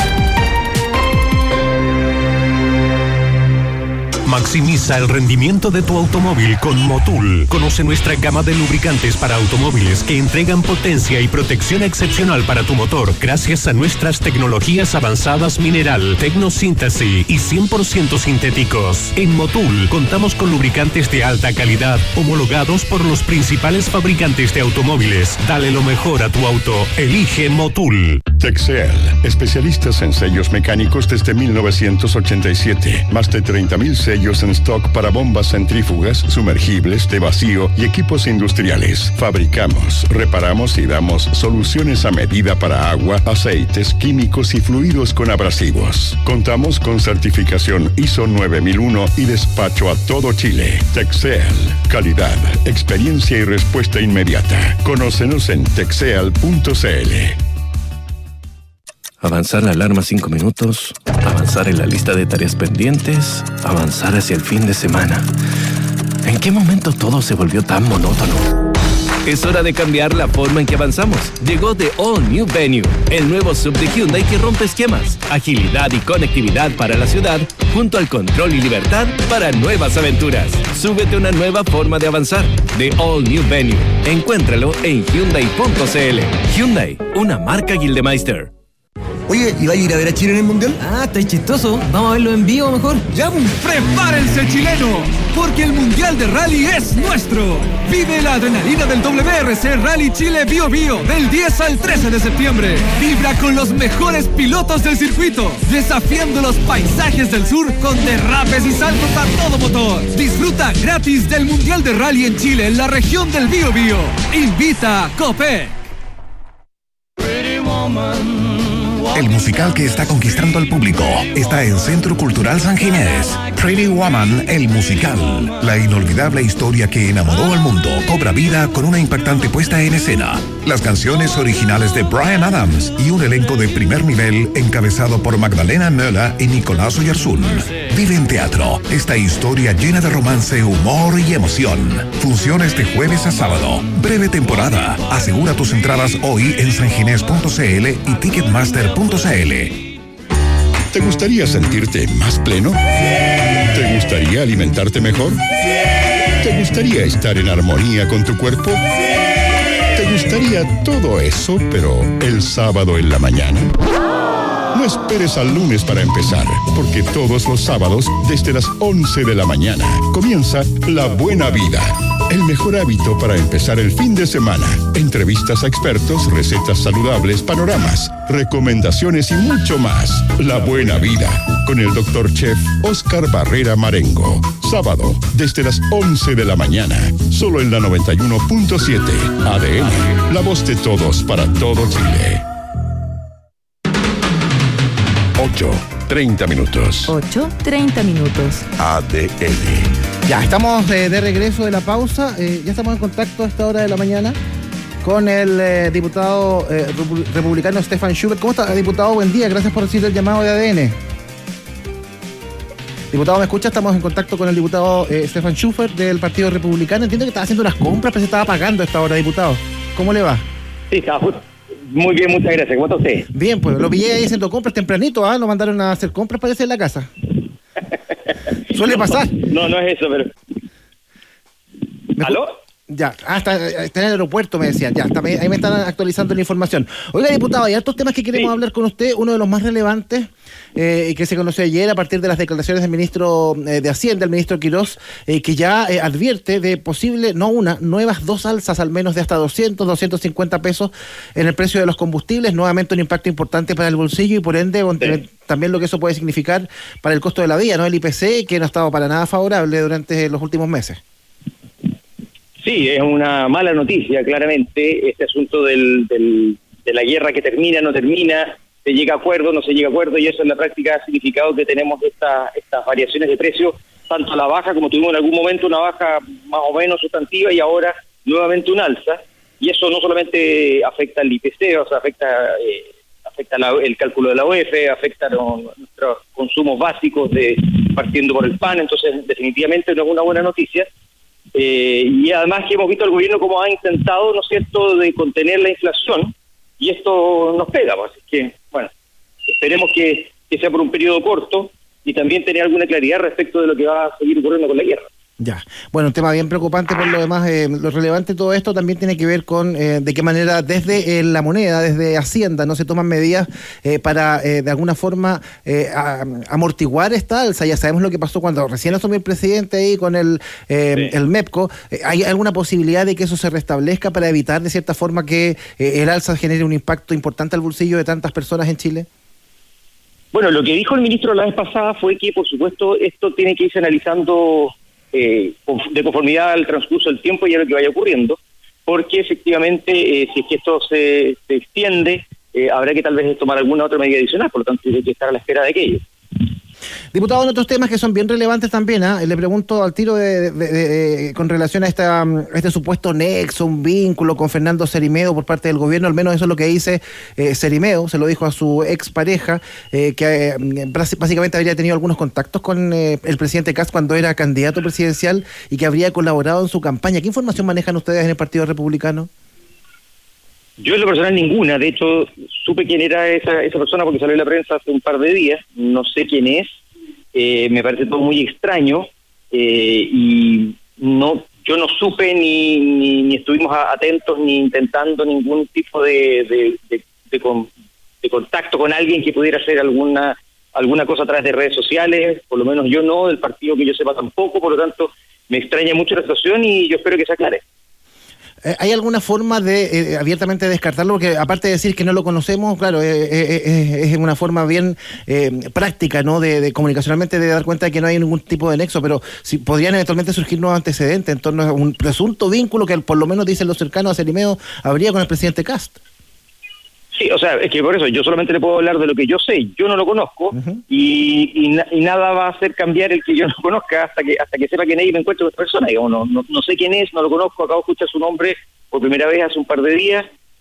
Maximiza el rendimiento de tu automóvil con Motul. Conoce nuestra gama de lubricantes para automóviles que entregan potencia y protección excepcional para tu motor gracias a nuestras tecnologías avanzadas mineral, tecnosíntesis y 100% sintéticos. En Motul contamos con lubricantes de alta calidad homologados por los principales fabricantes de automóviles. Dale lo mejor a tu auto. Elige Motul. Texel, especialistas en sellos mecánicos desde 1987. Más de 30,000 sellos en stock para bombas centrífugas, sumergibles, de vacío y equipos industriales. Fabricamos, reparamos y damos soluciones a medida para agua, aceites, químicos y fluidos con abrasivos. Contamos con certificación ISO 9001 y despacho a todo Chile. Texel, calidad, experiencia y respuesta inmediata. Conócenos en texel.cl. Avanzar la alarma 5 minutos, avanzar en la lista de tareas pendientes, avanzar hacia el fin de semana. ¿En qué momento todo se volvió tan monótono? Es hora de cambiar la forma en que avanzamos. Llegó The All New Venue, el nuevo sub de Hyundai que rompe esquemas, agilidad y conectividad para la ciudad, junto al control y libertad para nuevas aventuras. Súbete a una nueva forma de avanzar. The All New Venue. Encuéntralo en Hyundai.cl. Hyundai, una marca Gildemeister. Oye, ¿y va a ir a ver a Chile en el Mundial? Ah, está chistoso. Vamos a verlo en vivo mejor. ¡Ya, pues! ¡Prepárense, chileno! Porque el Mundial de Rally es nuestro. Vive la adrenalina del WRC Rally Chile Bio Bio del 10 al 13 de septiembre. Vibra con los mejores pilotos del circuito, desafiando los paisajes del sur con derrapes y saltos a todo motor. Disfruta gratis del Mundial de Rally en Chile en la región del Bio Bio. Invita Copec. El musical que está conquistando al público está en Centro Cultural San Ginés. Pretty Woman, el musical. La inolvidable historia que enamoró al mundo cobra vida con una impactante puesta en escena. Las canciones originales de Bryan Adams y un elenco de primer nivel encabezado por Magdalena Möller y Nicolás Oyarzún. Vive en teatro esta historia llena de romance, humor y emoción. Funciones de jueves a sábado. Breve temporada. Asegura tus entradas hoy en sanginés.cl y ticketmaster.cl. ¿Te gustaría sentirte más pleno? ¿Te gustaría alimentarte mejor? ¿Te gustaría estar en armonía con tu cuerpo? ¿Te gustaría todo eso, pero el sábado en la mañana? No esperes al lunes para empezar, porque todos los sábados, desde las 11 de la mañana, comienza La Buena Vida. El mejor hábito para empezar el fin de semana. Entrevistas a expertos, recetas saludables, panoramas, recomendaciones y mucho más. La Buena Vida, con el Dr. Chef Oscar Barrera Marengo. Sábado, desde las 11 de la mañana. Solo en la 91.7. ADN, la voz de todos para todo Chile. 8. 30 minutos. 8:30 minutos. ADN. Ya, estamos de regreso de la pausa. Ya estamos en contacto a esta hora de la mañana con el diputado republicano Stefan Schubert. ¿Cómo está, diputado? Buen día. Gracias por recibir el llamado de ADN. Diputado, ¿me escucha? Estamos en contacto con el diputado Stefan Schubert del Partido Republicano. Entiendo que estaba haciendo unas compras, pero se estaba pagando a esta hora, diputado. ¿Cómo le va? Sí, estaba justo. Muy bien, muchas gracias. ¿Cómo está usted? Bien, pues lo pillé ahí haciendo compras tempranito, ¿ah? Lo mandaron a hacer compras, parece, en la casa. Suele pasar. No es eso, pero... ¿Aló? Ya, está en el aeropuerto, me decían. Ya, ahí me están actualizando la información. Oiga, diputado, hay hartos temas que queremos hablar con usted. Uno de los más relevantes, que se conoció ayer a partir de las declaraciones del ministro de Hacienda, el ministro Quirós, que ya advierte de posible, nuevas 2 alzas al menos de hasta 250 pesos en el precio de los combustibles. Nuevamente un impacto importante para el bolsillo y por ende también lo que eso puede significar para el costo de la vida, ¿no? El IPC, que no ha estado para nada favorable durante los últimos meses. Sí, es una mala noticia, claramente, este asunto de la guerra que termina, no termina, se llega a acuerdo, no se llega a acuerdo, y eso en la práctica ha significado que tenemos estas variaciones de precio, tanto a la baja, como tuvimos en algún momento una baja más o menos sustantiva, y ahora nuevamente un alza, y eso no solamente afecta al IPC, o sea, afecta el cálculo de la UEF, afecta nuestros consumos básicos, partiendo por el pan, entonces definitivamente no es una buena noticia. Y además que hemos visto al gobierno como ha intentado, ¿no es cierto?, de contener la inflación, y esto nos pega, pues. Así que, bueno, esperemos que sea por un periodo corto y también tener alguna claridad respecto de lo que va a seguir ocurriendo con la guerra. Ya, bueno, un tema bien preocupante por lo demás. Lo relevante de todo esto también tiene que ver con de qué manera desde la moneda, desde Hacienda, no se toman medidas para de alguna forma amortiguar esta alza. Ya sabemos lo que pasó cuando recién asumió el presidente ahí con el MEPCO. ¿Hay alguna posibilidad de que eso se restablezca para evitar de cierta forma que el alza genere un impacto importante al bolsillo de tantas personas en Chile? Bueno, lo que dijo el ministro la vez pasada fue que, por supuesto, esto tiene que irse analizando de conformidad al transcurso del tiempo y a lo que vaya ocurriendo, porque efectivamente si es que esto se extiende, habrá que tal vez tomar alguna otra medida adicional, por lo tanto hay que estar a la espera de aquello. Diputado, en otros temas que son bien relevantes también, le pregunto al tiro con relación a este supuesto nexo, un vínculo con Fernando Cerimeo por parte del gobierno, al menos eso es lo que dice Cerimeo, se lo dijo a su expareja, que básicamente habría tenido algunos contactos con el presidente Kast cuando era candidato presidencial y que habría colaborado en su campaña. ¿Qué información manejan ustedes en el Partido Republicano? Yo en lo personal ninguna, de hecho supe quién era esa persona porque salió en la prensa hace un par de días, no sé quién es, me parece todo muy extraño y yo no supe ni estuvimos atentos ni intentando ningún tipo de contacto con alguien que pudiera hacer alguna cosa a través de redes sociales, por lo menos yo no, del partido que yo sepa tampoco, por lo tanto me extraña mucho la situación y yo espero que se aclare. ¿Hay alguna forma de abiertamente descartarlo? Porque aparte de decir que no lo conocemos, claro, es una forma bien práctica, ¿no? De comunicacionalmente de dar cuenta de que no hay ningún tipo de nexo, pero si podrían eventualmente surgir nuevos antecedentes en torno a un presunto vínculo que por lo menos dicen los cercanos a Cerimeo habría con el presidente Kast. Sí, o sea, es que por eso yo solamente le puedo hablar de lo que yo sé, yo no lo conozco, y nada va a hacer cambiar el que yo no conozca hasta que sepa que nadie me encuentre con esta persona. Digamos, no sé quién es, no lo conozco, acabo de escuchar su nombre por primera vez hace un par de días,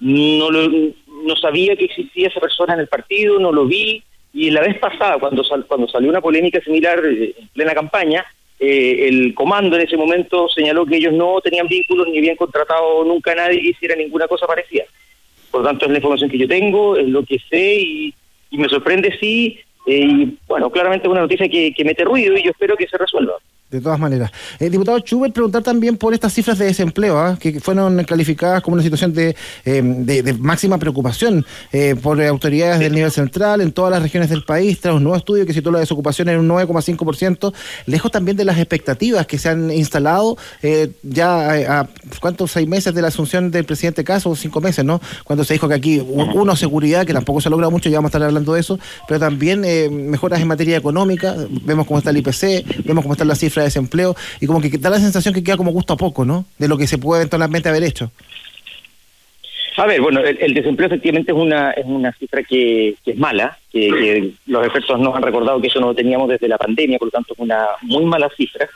no sabía que existía esa persona en el partido, no lo vi, y la vez pasada cuando salió una polémica similar en plena campaña, el comando en ese momento señaló que ellos no tenían vínculos ni habían contratado nunca a nadie que hiciera ninguna cosa parecida. Por lo tanto, es la información que yo tengo, es lo que sé y me sorprende, sí. Y bueno, claramente es una noticia que mete ruido y yo espero que se resuelva. De todas maneras. Diputado Schubert, preguntar también por estas cifras de desempleo, que fueron calificadas como una situación de máxima preocupación por autoridades del nivel central en todas las regiones del país, tras un nuevo estudio que situó la desocupación en un 9,5%, lejos también de las expectativas que se han instalado ya a ¿cuántos? 6 meses de la asunción del presidente Kast, o 5 meses, ¿no? Cuando se dijo que aquí seguridad, que tampoco se ha logrado mucho, ya vamos a estar hablando de eso, pero también mejoras en materia económica, vemos cómo está el IPC, vemos cómo están las cifras de desempleo, y como que da la sensación que queda como gusto a poco, ¿no? De lo que se puede eventualmente haber hecho. A ver, bueno, el desempleo efectivamente es una cifra que es mala, que los expertos nos han recordado que eso no lo teníamos desde la pandemia, por lo tanto es una muy mala cifra.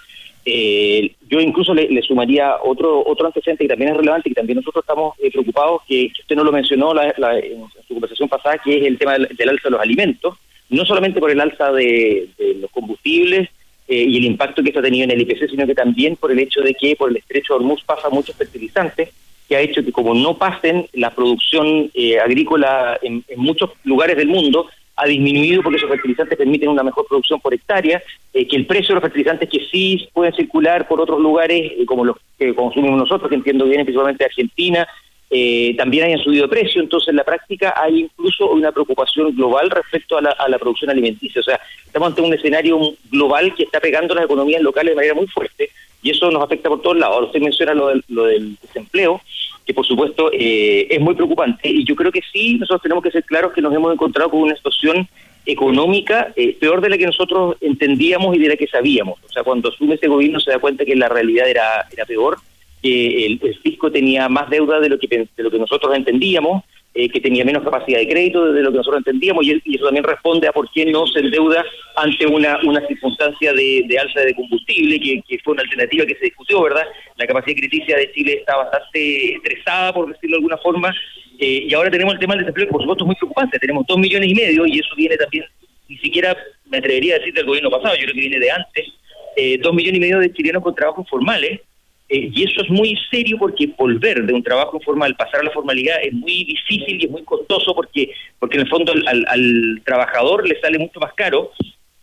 Yo incluso le sumaría otro antecedente que también es relevante, que también nosotros estamos preocupados, que usted no lo mencionó en su conversación pasada, que es el tema del alza de los alimentos, no solamente por el alza de los combustibles y el impacto que esto ha tenido en el IPC, sino que también por el hecho de que por el estrecho de Hormuz pasan muchos fertilizantes, que ha hecho que como no pasen la producción agrícola en muchos lugares del mundo, ha disminuido porque esos fertilizantes permiten una mejor producción por hectárea, que el precio de los fertilizantes que sí pueden circular por otros lugares, como los que consumimos nosotros, que entiendo vienen principalmente de Argentina, también hayan subido de precio. Entonces en la práctica hay incluso una preocupación global respecto a la producción alimenticia. O sea, estamos ante un escenario global que está pegando a las economías locales de manera muy fuerte, y eso nos afecta por todos lados. Usted menciona lo del desempleo, que por supuesto es muy preocupante, y yo creo que sí, nosotros tenemos que ser claros que nos hemos encontrado con una situación económica peor de la que nosotros entendíamos y de la que sabíamos. O sea, cuando asume este gobierno se da cuenta que la realidad era peor, que el fisco tenía más deuda de lo que nosotros entendíamos, que tenía menos capacidad de crédito de lo que nosotros entendíamos, y eso también responde a por qué no se endeuda ante una circunstancia de alza de combustible, que fue una alternativa que se discutió, ¿verdad? La capacidad crediticia de Chile está bastante estresada, por decirlo de alguna forma, y ahora tenemos el tema del desempleo, que por supuesto es muy preocupante. Tenemos 2,5 millones, y eso viene también, ni siquiera me atrevería a decir del gobierno pasado, yo creo que viene de antes, 2,5 millones de chilenos con trabajos formales. Y eso es muy serio, porque volver de un trabajo informal, pasar a la formalidad, es muy difícil y es muy costoso, porque en el fondo al trabajador le sale mucho más caro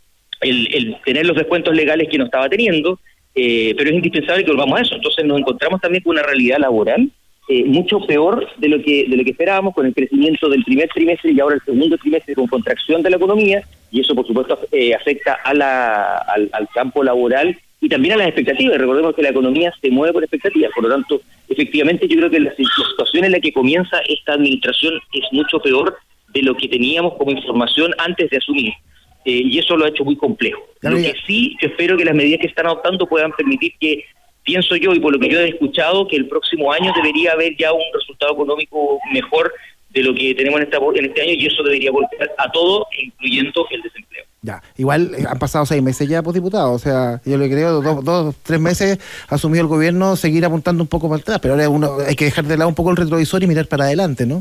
el tener los descuentos legales que no estaba teniendo, pero es indispensable que volvamos a eso. Entonces nos encontramos también con una realidad laboral mucho peor de lo que esperábamos, con el crecimiento del primer trimestre y ahora el segundo trimestre con contracción de la economía, y eso por supuesto afecta al campo laboral y también a las expectativas. Recordemos que la economía se mueve por expectativas, por lo tanto, efectivamente yo creo que la situación en la que comienza esta administración es mucho peor de lo que teníamos como información antes de asumir, y eso lo ha hecho muy complejo. Lo que sí, yo espero que las medidas que están adoptando puedan permitir que, pienso yo, y por lo que yo he escuchado, que el próximo año debería haber ya un resultado económico mejor de lo que tenemos en este año, y eso debería golpear a todo, incluyendo el desempleo. Ya, igual han pasado 6 meses ya, pues, diputado, o sea, yo le creo, 3 meses asumió el gobierno, seguir apuntando un poco para atrás, pero ahora hay que dejar de lado un poco el retrovisor y mirar para adelante, ¿no?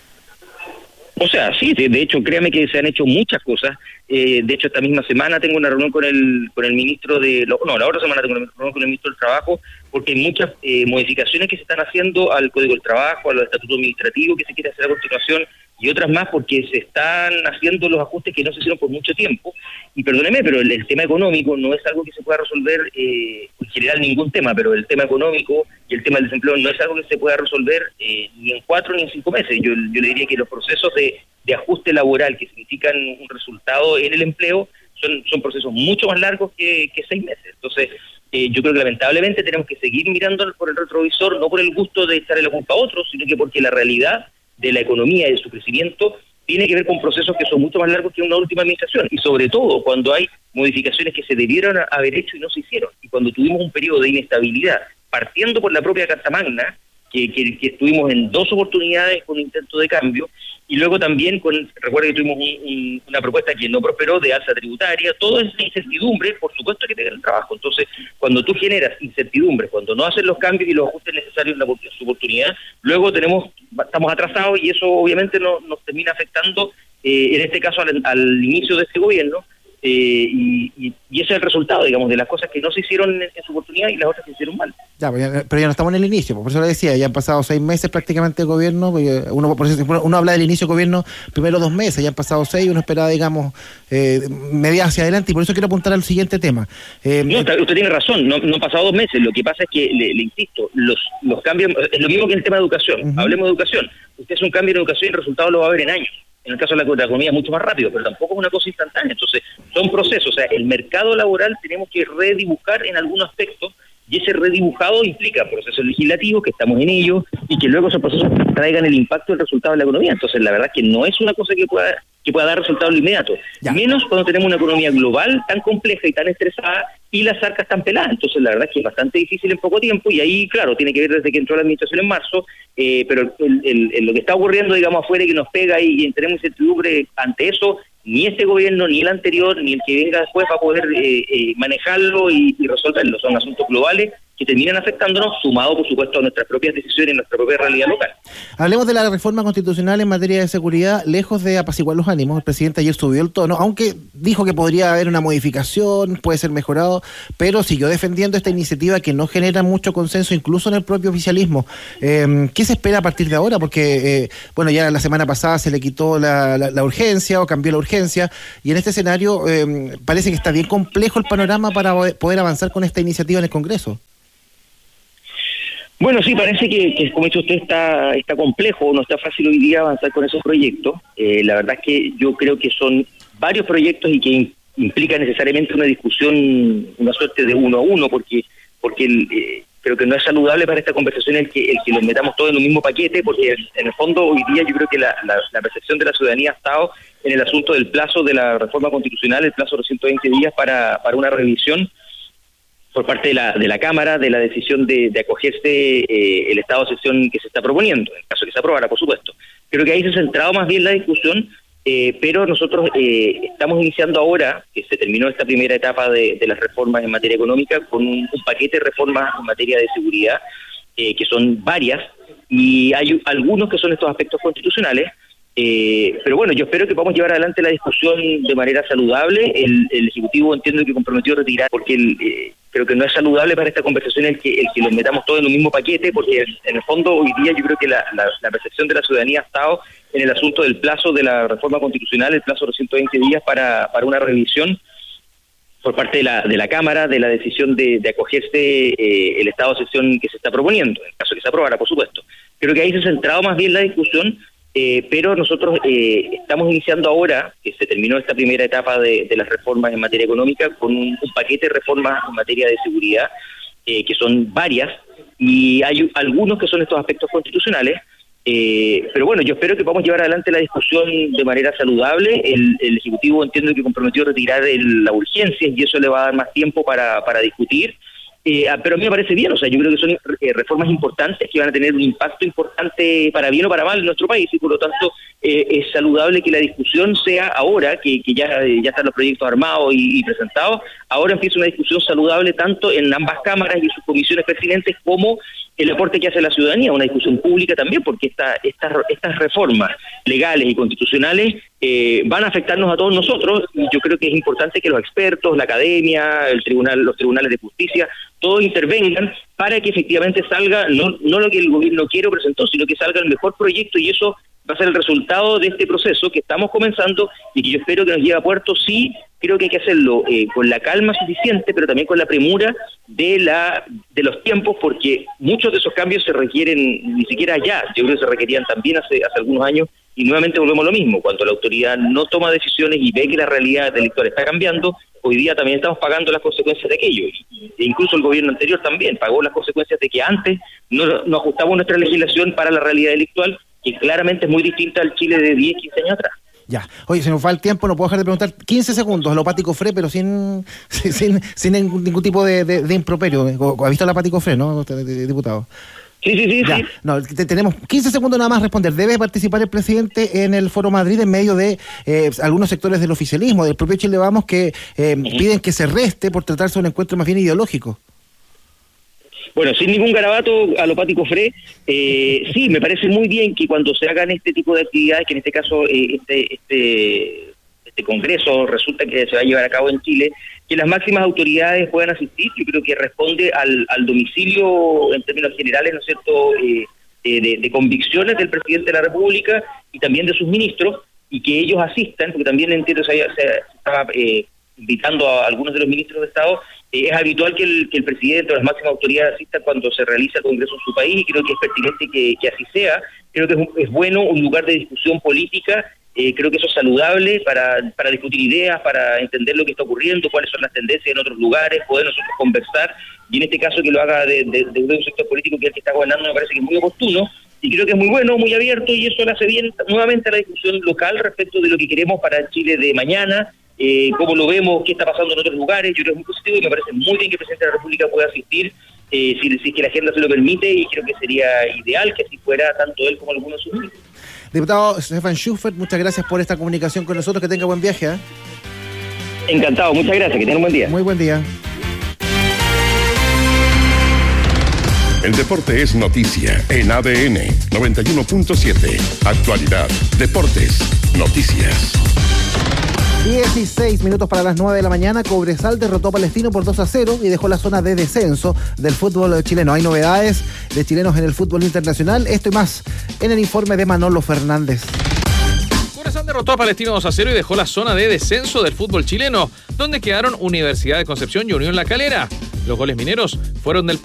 O sea, sí, de hecho, créame que se han hecho muchas cosas. De hecho, esta misma semana tengo una reunión con el ministro la otra semana tengo una reunión con el ministro del Trabajo, porque hay muchas modificaciones que se están haciendo al Código del Trabajo, a los estatutos administrativos que se quiere hacer a continuación, y otras más porque se están haciendo los ajustes que no se hicieron por mucho tiempo. Y perdóneme, pero el tema económico no es algo que se pueda resolver, en general ningún tema, pero el tema económico y el tema del desempleo no es algo que se pueda resolver ni en 4 ni en 5 meses. Yo le diría que los procesos de ajuste laboral que significan un resultado en el empleo son procesos mucho más largos que 6 meses. Entonces, yo creo que lamentablemente tenemos que seguir mirando por el retrovisor, no por el gusto de echarle la culpa a otros, sino que porque la realidad de la economía y de su crecimiento tiene que ver con procesos que son mucho más largos que una última administración, y sobre todo cuando hay modificaciones que se debieron haber hecho y no se hicieron, y cuando tuvimos un periodo de inestabilidad, partiendo por la propia Carta Magna, que estuvimos en 2 oportunidades con intento de cambio, y luego también recuerda que tuvimos una propuesta que no prosperó de alza tributaria. Todo esa incertidumbre, por supuesto, que pega el trabajo. Entonces, cuando tú generas incertidumbre, cuando no haces los cambios y los ajustes necesarios en su oportunidad, luego estamos atrasados, y eso obviamente nos termina afectando, en este caso al inicio de este gobierno, y ese es el resultado, digamos, de las cosas que no se hicieron en su oportunidad y las otras que se hicieron mal. Ya, pero ya no estamos en el inicio, por eso le decía, ya han pasado 6 meses prácticamente de gobierno, uno habla del inicio de gobierno primero 2 meses, ya han pasado 6, uno esperaba, digamos, medidas hacia adelante, y por eso quiero apuntar al siguiente tema. No, usted tiene razón, no han pasado 2 meses, lo que pasa es que, le insisto, los cambios, es lo mismo que el tema de educación. Hablemos de educación, usted hace un cambio en educación y el resultado lo va a ver en años. En el caso de la economía es mucho más rápido, pero tampoco es una cosa instantánea. Entonces, son procesos. O sea, el mercado laboral tenemos que redibujar en algunos aspectos, y ese redibujado implica procesos legislativos, que estamos en ello, y que luego esos procesos traigan el impacto del resultado de la economía. Entonces, la verdad es que no es una cosa que pueda dar resultados inmediatos, menos cuando tenemos una economía global tan compleja y tan estresada y las arcas tan peladas. Entonces, la verdad es que es bastante difícil en poco tiempo, y ahí, claro, tiene que ver desde que entró la administración en marzo, pero lo que está ocurriendo, digamos, afuera y que nos pega y tenemos incertidumbre ante eso, ni este gobierno, ni el anterior, ni el que venga después va a poder manejarlo y resolverlo. Son asuntos globales que terminan afectándonos, sumado, por supuesto, a nuestras propias decisiones, nuestra propia realidad local. Hablemos de la reforma constitucional en materia de seguridad. Lejos de apaciguar los ánimos, el presidente ayer subió el tono, aunque dijo que podría haber una modificación, puede ser mejorado, pero siguió defendiendo esta iniciativa que no genera mucho consenso, incluso en el propio oficialismo. ¿Qué se espera a partir de ahora? Porque, ya la semana pasada se le quitó la urgencia o cambió la urgencia, y en este escenario parece que está bien complejo el panorama para poder avanzar con esta iniciativa en el Congreso. Bueno, sí, parece que como dice usted, está complejo, no está fácil hoy día avanzar con esos proyectos. La verdad es que yo creo que son varios proyectos y que implica necesariamente una discusión, una suerte de uno a uno, porque creo que no es saludable para esta conversación el que los metamos todos en un mismo paquete, porque en el fondo hoy día yo creo que la percepción de la ciudadanía ha estado en el asunto del plazo de la reforma constitucional, el plazo de los 120 días para una revisión por parte de la Cámara, de la decisión de acogerse el estado de excepción que se está proponiendo, en caso de que se aprobara, por supuesto. Creo que ahí se ha centrado más bien la discusión, pero nosotros estamos iniciando ahora, que se terminó esta primera etapa de las reformas en materia económica, con un paquete de reformas en materia de seguridad, que son varias, y hay algunos que son estos aspectos constitucionales. Pero bueno, yo espero que podamos llevar adelante la discusión de manera saludable. El Ejecutivo entiendo que comprometió retirar, porque creo que no es saludable para esta conversación el que los metamos todos en un mismo paquete, porque en el fondo hoy día yo creo que la percepción de la ciudadanía ha estado en el asunto del plazo de la reforma constitucional, el plazo de los 120 días para una revisión por parte de la Cámara, de la decisión de acogerse el estado de excepción que se está proponiendo, en caso de que se aprobara, por supuesto. Creo que ahí se ha centrado más bien la discusión, pero nosotros estamos iniciando ahora, que se terminó esta primera etapa de las reformas en materia económica, con un paquete de reformas en materia de seguridad, que son varias, y hay algunos que son estos aspectos constitucionales. Pero bueno, yo espero que podamos llevar adelante la discusión de manera saludable. El Ejecutivo entiendo que comprometió retirar la urgencia, y eso le va a dar más tiempo para discutir. Pero a mí me parece bien, o sea, yo creo que son reformas importantes que van a tener un impacto importante para bien o para mal en nuestro país, y por lo tanto es saludable que la discusión sea ahora, que ya están los proyectos armados y presentados. Ahora empieza una discusión saludable tanto en ambas cámaras y sus comisiones pertinentes, como el aporte que hace la ciudadanía, una discusión pública también, porque estas reformas legales y constitucionales van a afectarnos a todos nosotros, y yo creo que es importante que los expertos, la academia, los tribunales de justicia, todos intervengan para que efectivamente salga no lo que el gobierno quiere o presentó, sino que salga el mejor proyecto, y eso va a ser el resultado de este proceso que estamos comenzando y que yo espero que nos lleve a puerto. Sí, creo que hay que hacerlo con la calma suficiente, pero también con la premura de los tiempos, porque muchos de esos cambios se requieren ni siquiera ya, yo creo que se requerían también hace algunos años, y nuevamente volvemos a lo mismo. Cuando la autoridad no toma decisiones y ve que la realidad delictual está cambiando, hoy día también estamos pagando las consecuencias de aquello, e incluso el gobierno anterior también pagó las consecuencias de que antes no ajustamos nuestra legislación para la realidad delictual, que claramente es muy distinta al Chile de 10, 15 años atrás. Ya. Oye, se nos va el tiempo, no puedo dejar de preguntar 15 segundos, lo Pati Cofré, pero sin ningún tipo de improperio. ¿Ha visto la Pati Cofré, no, diputado? Sí. No, tenemos 15 segundos nada más responder. ¿Debe participar el presidente en el Foro Madrid en medio de algunos sectores del oficialismo, del propio Chile Vamos, que piden que se reste por tratarse de un encuentro más bien ideológico? Bueno, sin ningún garabato a lo Pati Cofré, sí, me parece muy bien que cuando se hagan este tipo de actividades, que en este caso este congreso resulta que se va a llevar a cabo en Chile, que las máximas autoridades puedan asistir. Yo creo que responde al domicilio en términos generales, ¿no es cierto?, de convicciones del presidente de la República y también de sus ministros, y que ellos asistan, porque también entiendo se estaba invitando a algunos de los ministros de Estado. Es habitual que el presidente o las máximas autoridades asistan cuando se realiza el Congreso en su país, y creo que es pertinente que así sea. Creo que es bueno un lugar de discusión política Creo que eso es saludable para discutir ideas, para entender lo que está ocurriendo, cuáles son las tendencias en otros lugares, poder nosotros conversar, y en este caso que lo haga de un sector político que es el que está gobernando me parece que es muy oportuno, y creo que es muy bueno, muy abierto, y eso le hace bien nuevamente a la discusión local respecto de lo que queremos para el Chile de mañana, cómo lo vemos, qué está pasando en otros lugares. Yo creo que es muy positivo y me parece muy bien que el presidente de la República pueda asistir, si que la agenda se lo permite, y creo que sería ideal que así fuera tanto él como algunos de sus ministros. Diputado Stefan Schubert, muchas gracias por esta comunicación con nosotros, que tenga buen viaje. Encantado, muchas gracias, que tenga un buen día. Muy buen día. El deporte es noticia en ADN 91.7. Actualidad, deportes, noticias. 16 minutos para las 9 de la mañana. Cobresal derrotó a Palestino por 2-0 y dejó la zona de descenso del fútbol chileno. Hay novedades de chilenos en el fútbol internacional. Esto y más en el informe de Manolo Fernández. Cobresal derrotó a Palestino 2-0 y dejó la zona de descenso del fútbol chileno, donde quedaron Universidad de Concepción y Unión La Calera. Los goles mineros fueron del